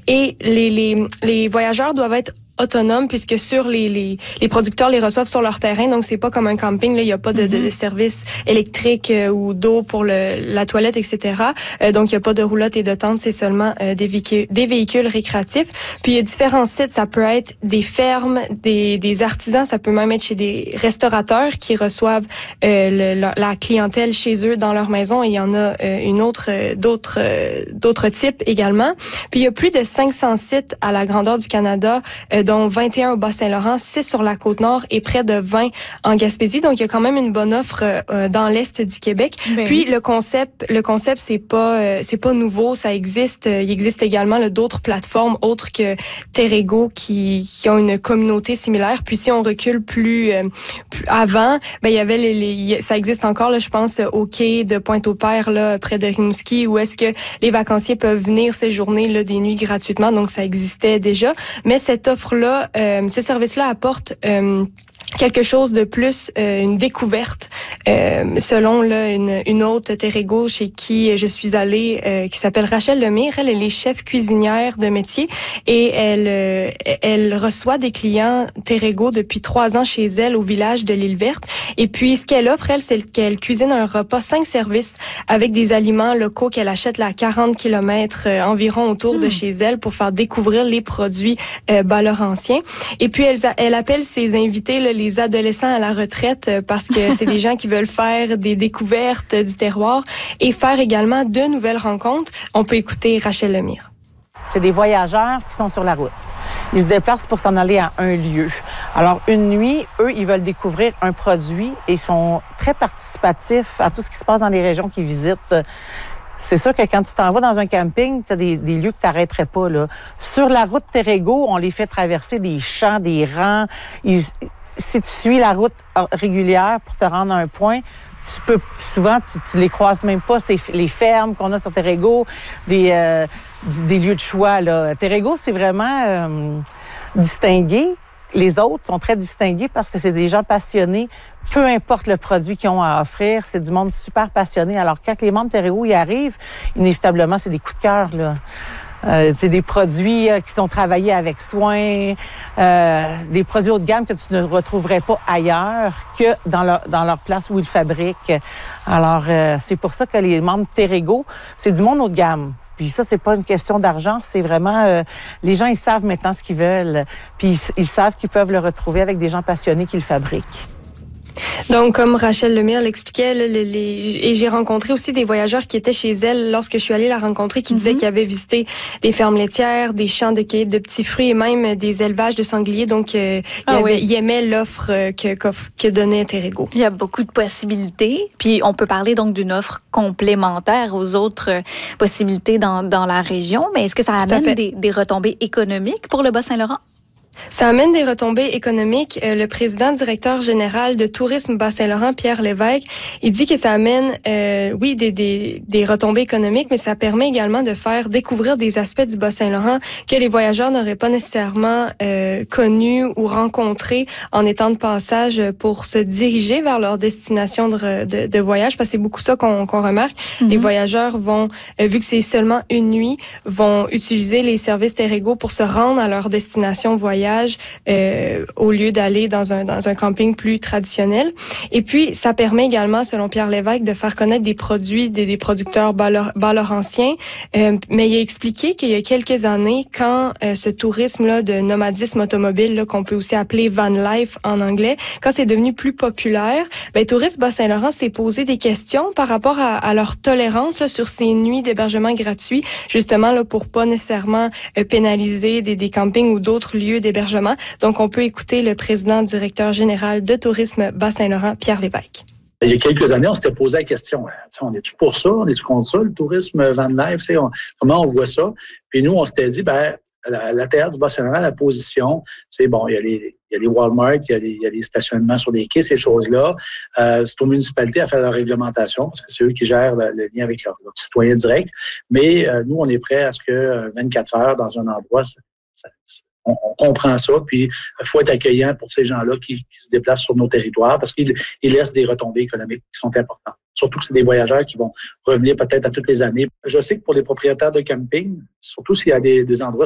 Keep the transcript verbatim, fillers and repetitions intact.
Et les, les, les voyageurs doivent être autonomes puisque sur les, les les producteurs les reçoivent sur leur terrain, donc c'est pas comme un camping là, il y a pas de, mm-hmm. de, de service électrique euh, ou d'eau pour le la toilette, et cetera. Euh, donc il y a pas de roulotte et de tente, c'est seulement euh, des véhicules des véhicules récréatifs. Puis il y a différents sites, ça peut être des fermes, des des artisans, ça peut même être chez des restaurateurs qui reçoivent euh, le, la, la clientèle chez eux dans leur maison. Et il y en a euh, une autre euh, d'autres euh, d'autres types également. Puis il y a plus de cinq cents sites à la grandeur du Canada, euh, dont vingt et un au Bas-Saint-Laurent, six sur la Côte-Nord et près de vingt en Gaspésie. Donc, il y a quand même une bonne offre euh, dans l'Est du Québec. Ben Puis, oui. le concept, le concept, c'est pas, euh, c'est pas nouveau. Ça existe. Euh, il existe également là, d'autres plateformes autres que Terrego qui, qui ont une communauté similaire. Puis, si on recule plus, euh, plus avant, ben il y avait les, les ça existe encore. Là, je pense au quai de Pointe-au-Père, là, près de Rimouski, où est-ce que les vacanciers peuvent venir séjourner là des nuits gratuitement. Donc, ça existait déjà. Mais cette offre là, euh, ce service-là apporte euh, quelque chose de plus, euh, une découverte. Euh, selon là, une, une hôte Terrego chez qui je suis allée, euh, qui s'appelle Rachel Lemire, elle, elle est chef cuisinière de métier et elle, euh, elle reçoit des clients Terrego depuis trois ans chez elle au village de l'Île Verte. Et puis, ce qu'elle offre, elle, c'est qu'elle cuisine un repas, cinq services avec des aliments locaux qu'elle achète là, à quarante kilomètres euh, environ autour mmh. de chez elle pour faire découvrir les produits euh, anciens. Et puis, elle, elle appelle ses invités là, les adolescents à la retraite euh, parce que c'est des gens qui veulent faire des découvertes du terroir et faire également de nouvelles rencontres. On peut écouter Rachel Lemire. C'est des voyageurs qui sont sur la route. Ils se déplacent pour s'en aller à un lieu. Alors, une nuit, eux, ils veulent découvrir un produit et ils sont très participatifs à tout ce qui se passe dans les régions qu'ils visitent. C'est sûr que quand tu t'en vas dans un camping, tu as des, des lieux que tu n'arrêterais pas, là. Sur la route Terrego, on les fait traverser des champs, des rangs. Ils, si tu suis la route régulière pour te rendre à un point, tu peux souvent, tu, tu les croises même pas. C'est les fermes qu'on a sur Terrego, des, euh, des lieux de choix, là. Terrego, c'est vraiment euh, distingué. Les autres sont très distingués parce que c'est des gens passionnés. Peu importe le produit qu'ils ont à offrir, c'est du monde super passionné. Alors, quand les membres de Terrego y arrivent, inévitablement, c'est des coups de cœur, là. Euh, c'est des produits euh, qui sont travaillés avec soin, euh, des produits haut de gamme que tu ne retrouverais pas ailleurs que dans leur, dans leur place où ils fabriquent. Alors, euh, c'est pour ça que les membres de Terrego, c'est du monde haut de gamme. Puis ça, c'est pas une question d'argent, c'est vraiment... Euh, les gens, ils savent maintenant ce qu'ils veulent. Puis ils, ils savent qu'ils peuvent le retrouver avec des gens passionnés qui le fabriquent. Donc, comme Rachel Lemire l'expliquait, là, les, les, et j'ai rencontré aussi des voyageurs qui étaient chez elle lorsque je suis allée la rencontrer, qui mm-hmm. disaient qu'ils avaient visité des fermes laitières, des champs de cueillette de petits fruits et même des élevages de sangliers. Donc, euh, ah, il, avait, oui. il aimait l'offre euh, que, que donnait Terrego. Il y a beaucoup de possibilités. Puis, on peut parler donc d'une offre complémentaire aux autres euh, possibilités dans, dans la région. Mais est-ce que ça amène des, des retombées économiques pour le Bas-Saint-Laurent? Ça amène des retombées économiques. Euh, le président directeur général de Tourisme Bas-Saint-Laurent, Pierre Lévesque, il dit que ça amène, euh, oui, des, des, des retombées économiques, mais ça permet également de faire découvrir des aspects du Bas-Saint-Laurent que les voyageurs n'auraient pas nécessairement euh, connus ou rencontrés en étant de passage pour se diriger vers leur destination de, de, de voyage, parce que c'est beaucoup ça qu'on, qu'on remarque. Mm-hmm. Les voyageurs vont, euh, vu que c'est seulement une nuit, vont utiliser les services Terrego pour se rendre à leur destination voyage. Euh, au lieu d'aller dans un dans un camping plus traditionnel. Et puis, ça permet également, selon Pierre Lévesque, de faire connaître des produits des, des producteurs bas-laurentiens. Euh, mais il a expliqué qu'il y a quelques années, quand euh, ce tourisme-là de nomadisme automobile, là, qu'on peut aussi appeler van life en anglais, quand c'est devenu plus populaire, ben, Tourisme Bas-Saint-Laurent s'est posé des questions par rapport à, à leur tolérance là, sur ces nuits d'hébergement gratuit, justement là, pour pas nécessairement euh, pénaliser des, des campings ou d'autres lieux d'hébergement. Donc, on peut écouter le président directeur général de Tourisme Bas-Saint-Laurent, Pierre Lévesque. Il y a quelques années, on s'était posé la question, on est-tu pour ça, on est-tu contre ça, le tourisme van life, on, comment on voit ça? Puis nous, on s'était dit, ben à la terre du Bas-Saint-Laurent, la position, c'est bon, il y a les, il y a les Walmart, il y a les, il y a les stationnements sur des quais, ces choses-là. Euh, c'est aux municipalités à faire leur réglementation, parce que c'est eux qui gèrent le, le lien avec leurs leur citoyens directs. Mais euh, nous, on est prêts à ce que vingt-quatre heures dans un endroit, ça, ça, On, on comprend ça, puis il faut être accueillant pour ces gens-là qui, qui se déplacent sur nos territoires parce qu'ils ils laissent des retombées économiques qui sont importantes. Surtout que c'est des voyageurs qui vont revenir peut-être à toutes les années. Je sais que pour les propriétaires de camping, surtout s'il y a des, des endroits